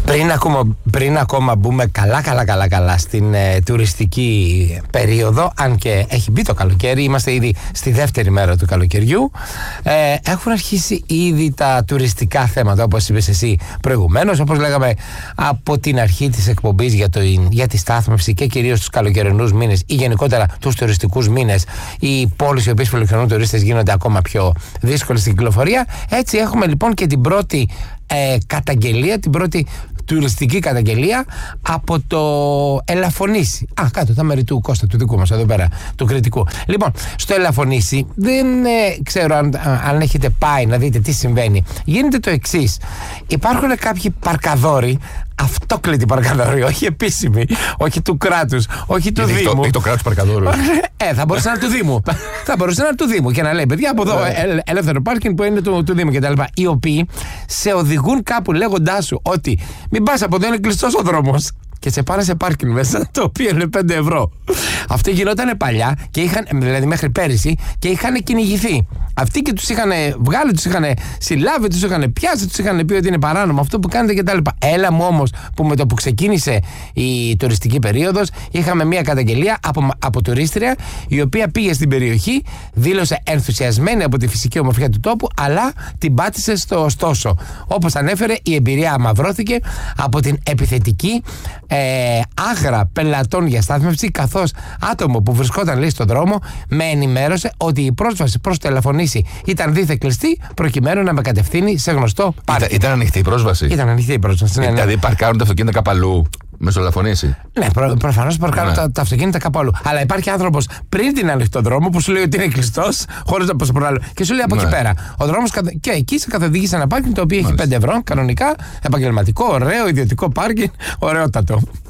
Πριν ακόμα μπούμε καλά στην τουριστική περίοδο, αν και έχει μπει το καλοκαίρι, είμαστε ήδη στη δεύτερη μέρα του καλοκαιριού, έχουν αρχίσει ήδη τα τουριστικά θέματα, όπως είπες εσύ προηγουμένως, όπως λέγαμε από την αρχή της εκπομπής για τη στάθμευση και κυρίως τους καλοκαιρινούς μήνες ή γενικότερα τους τουριστικούς μήνες. Οι πόλεις οι οποίες φιλοξενούν τουρίστες γίνονται ακόμα πιο δύσκολες στην κυκλοφορία. Έτσι έχουμε λοιπόν και την πρώτη καταγγελία, την πρώτη τουριστική καταγγελία από το Ελαφωνήσι. Κάτω τα μέρη του Κώστα, του δικού μας εδώ πέρα, του Κρητικού. Λοιπόν, στο Ελαφωνήσι δεν ξέρω αν έχετε πάει να δείτε τι συμβαίνει. Γίνεται το εξής. Υπάρχουν κάποιοι παρκαδόροι, αυτόκλητοι παρκαδόροι, όχι επίσημοι, όχι του κράτους, όχι του Δήμου. Έχει το κράτος παρκαδόρου. Θα μπορούσε να είναι του Δήμου. Θα μπορούσε να είναι του Δήμου και να λέει: παιδιά, από εδώ ελεύθερο πάρκινγκ που είναι του Δήμου κτλ. Οι οποίοι σε οδηγούν κάπου λέγοντάς σου ότι μην πας από εδώ, είναι κλειστός ο δρόμος. Και σε πάνε σε πάρκινγκ μέσα, το οποίο είναι 5 ευρώ. Αυτό γινόταν παλιά, δηλαδή μέχρι πέρυσι, και είχαν κυνηγηθεί. Αυτοί και τους είχαν βγάλει, τους είχαν συλλάβει, τους είχαν πιάσει, τους είχαν πει ότι είναι παράνομο αυτό που κάνετε κτλ. Έλα μου όμως που με το που ξεκίνησε η τουριστική περίοδος, είχαμε μια καταγγελία από τουρίστρια, η οποία πήγε στην περιοχή, δήλωσε ενθουσιασμένη από τη φυσική ομορφιά του τόπου, αλλά την πάτησε στο ωστόσο. Όπως ανέφερε, η εμπειρία αμαυρώθηκε από την επιθετική άγρα πελατών για στάθμευση, καθώς άτομο που βρισκόταν, λέει, στον δρόμο με ενημέρωσε ότι η πρόσβαση προς το Ελαφωνήσι ήταν δίθεν κλειστή, προκειμένου να με κατευθύνει σε γνωστό πάρκινγκ. Ήταν ανοιχτή η πρόσβαση. Ήταν ανοιχτή η πρόσβαση. Δηλαδή παρκάρουν τα αυτοκίνητα κάπου αλλού. Με στο Ελαφωνήσι. Ναι, προφανώς παρκάρουν τα αυτοκίνητα κάπου αλλού. Αλλά υπάρχει άνθρωπος πριν την ανοιχτό δρόμο που σου λέει ότι είναι κλειστός, χωρίς να πας προλάβει. Και σου λέει από εκεί πέρα. Ο δρόμος και εκεί σε καθοδηγεί σε ένα πάρκινγκ το οποίο έχει 5 ευρώ, κανονικά, επαγγελματικό, ωραίο, ιδιωτικό πάρκινγκ, ωραιότατο.